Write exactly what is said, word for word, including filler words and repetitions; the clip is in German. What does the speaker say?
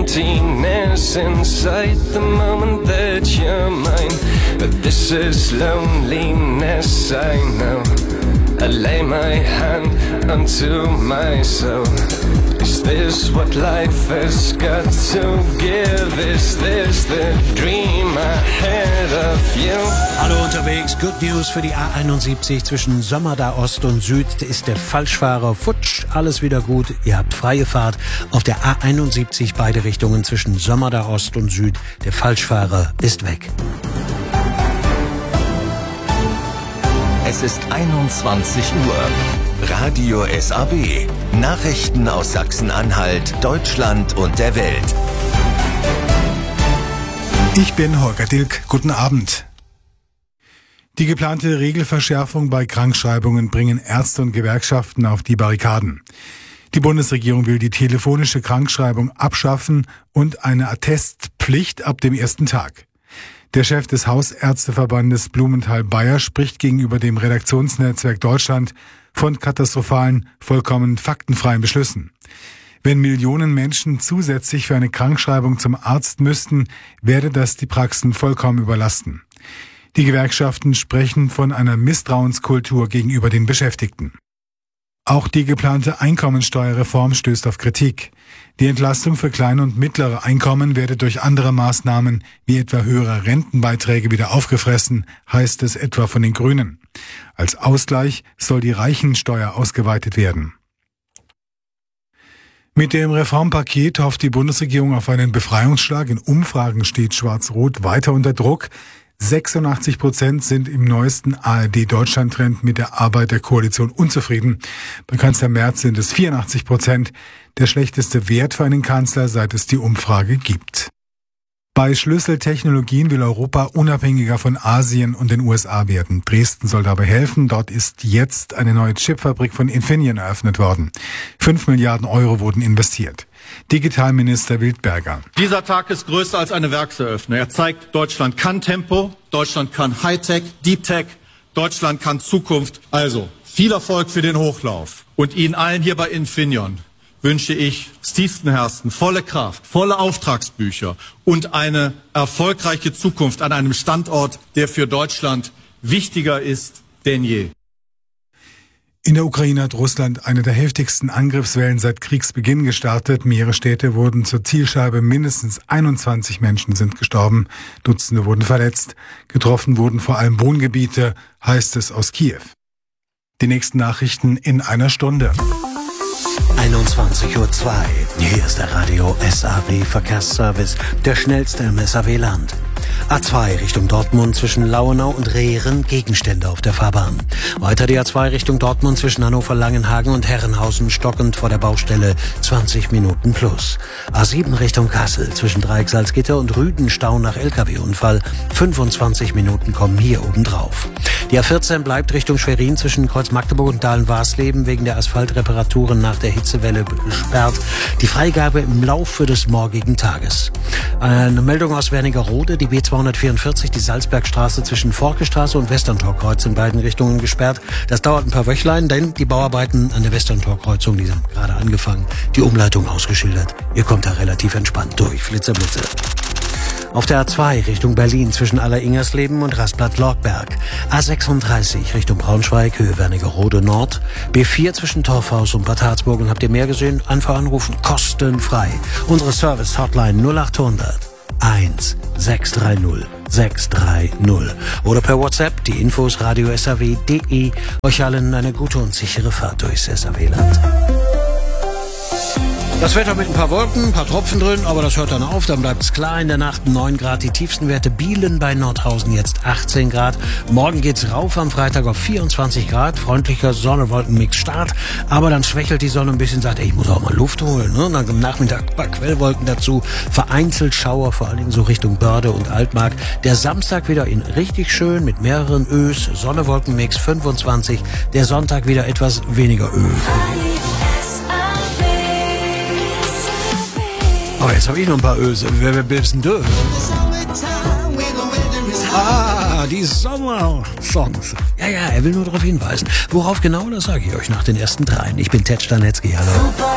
emptiness inside the moment that you're mine. This is loneliness, I know. I lay my hand unto my soul. Is this what life has got to give? Is this the dream I had of you? Hallo unterwegs, Good News für die A einundsiebzig zwischen Sömmerda Ost und Süd ist der Falschfahrer futsch, alles wieder gut, ihr habt freie Fahrt auf der A einundsiebzig, beide Richtungen zwischen Sömmerda Ost und Süd, der Falschfahrer ist weg. Es ist einundzwanzig Uhr. Radio S A B. Nachrichten aus Sachsen-Anhalt, Deutschland und der Welt. Ich bin Holger Dilk. Guten Abend. Die geplante Regelverschärfung bei Krankschreibungen bringen Ärzte und Gewerkschaften auf die Barrikaden. Die Bundesregierung will die telefonische Krankschreibung abschaffen und eine Attestpflicht ab dem ersten Tag. Der Chef des Hausärzteverbandes Blumenthal-Bayer spricht gegenüber dem Redaktionsnetzwerk Deutschland von katastrophalen, vollkommen faktenfreien Beschlüssen. Wenn Millionen Menschen zusätzlich für eine Krankschreibung zum Arzt müssten, werde das die Praxen vollkommen überlasten. Die Gewerkschaften sprechen von einer Misstrauenskultur gegenüber den Beschäftigten. Auch die geplante Einkommensteuerreform stößt auf Kritik. Die Entlastung für kleine und mittlere Einkommen werde durch andere Maßnahmen wie etwa höhere Rentenbeiträge wieder aufgefressen, heißt es etwa von den Grünen. Als Ausgleich soll die Reichensteuer ausgeweitet werden. Mit dem Reformpaket hofft die Bundesregierung auf einen Befreiungsschlag. In Umfragen steht Schwarz-Rot weiter unter Druck. sechsundachtzig Prozent sind im neuesten A R D-Deutschland-Trend mit der Arbeit der Koalition unzufrieden. Bei Kanzler Merz sind es vierundachtzig Prozent, der schlechteste Wert für einen Kanzler, seit es die Umfrage gibt. Bei Schlüsseltechnologien will Europa unabhängiger von Asien und den U S A werden. Dresden soll dabei helfen. Dort ist jetzt eine neue Chipfabrik von Infineon eröffnet worden. Fünf Milliarden Euro wurden investiert. Digitalminister Wildberger. Dieser Tag ist größer als eine Werkseröffnung. Er zeigt, Deutschland kann Tempo, Deutschland kann Hightech, Deep Tech, Deutschland kann Zukunft. Also viel Erfolg für den Hochlauf. Und Ihnen allen hier bei Infineon wünsche ich aus tiefstem Herzen volle Kraft, volle Auftragsbücher und eine erfolgreiche Zukunft an einem Standort, der für Deutschland wichtiger ist denn je. In der Ukraine hat Russland eine der heftigsten Angriffswellen seit Kriegsbeginn gestartet. Mehrere Städte wurden zur Zielscheibe. Mindestens einundzwanzig Menschen sind gestorben. Dutzende wurden verletzt. Getroffen wurden vor allem Wohngebiete, heißt es aus Kiew. Die nächsten Nachrichten in einer Stunde. einundzwanzig Uhr zwei. Hier ist der Radio S A W Verkehrsservice, der schnellste im S A W-Land. A zwei Richtung Dortmund zwischen Lauenau und Rehren, Gegenstände auf der Fahrbahn. Weiter die A zwei Richtung Dortmund zwischen Hannover-Langenhagen und Herrenhausen, stockend vor der Baustelle, zwanzig Minuten plus. A sieben Richtung Kassel zwischen Dreieck Salzgitter und Rüden, Stau nach L K W-Unfall, fünfundzwanzig Minuten kommen hier oben drauf. Die A vierzehn bleibt Richtung Schwerin zwischen Kreuz Magdeburg und Dahlen-Warsleben wegen der Asphaltreparaturen nach der Hitzewelle gesperrt. Die Freigabe im Laufe des morgigen Tages. Eine Meldung aus Wernigerode, die B zweihundertvierundvierzig, die Salzbergstraße zwischen Forkestraße und Westerntorkreuz in beiden Richtungen gesperrt. Das dauert ein paar Wöchlein, denn die Bauarbeiten an der Westerntorkreuzung, die haben gerade angefangen, die Umleitung ausgeschildert. Ihr kommt da relativ entspannt durch. Flitze, Blitze. Auf der A zwei Richtung Berlin zwischen Alleringersleben und Rastplatt-Lortberg. A sechsunddreißig Richtung Braunschweig, Höhe Wernigerode Nord. B vier zwischen Torfhaus und Bad Harzburg. Und habt ihr mehr gesehen? Einfach anrufen, kostenfrei. Unsere Service-Hotline null achthundert eins sechs drei null sechs drei null. Oder per WhatsApp die Infos radio s a w punkt d e. Euch allen eine gute und sichere Fahrt durchs S A W-Land. Das Wetter mit ein paar Wolken, ein paar Tropfen drin, aber das hört dann auf, dann bleibt es klar. In der Nacht neun Grad, die tiefsten Werte Bielen bei Nordhausen jetzt achtzehn Grad. Morgen geht's rauf am Freitag auf vierundzwanzig Grad, freundlicher Sonne-Wolken-Mix Start, aber dann schwächelt die Sonne ein bisschen, sagt, ey, ich muss auch mal Luft holen, ne? Dann am Nachmittag ein paar Quellwolken dazu, vereinzelt Schauer, vor allen Dingen so Richtung Börde und Altmark. Der Samstag wieder in richtig schön mit mehreren Ös, Sonne-Wolken-Mix fünfundzwanzig, der Sonntag wieder etwas weniger Ö. Oh, jetzt habe ich noch ein paar Öse. Wer, wer bist denn du? Ah, die Sommer-Songs. Ja, ja, er will nur darauf hinweisen. Worauf genau, das sage ich euch nach den ersten dreien. Ich bin Ted Stanetzky, hallo.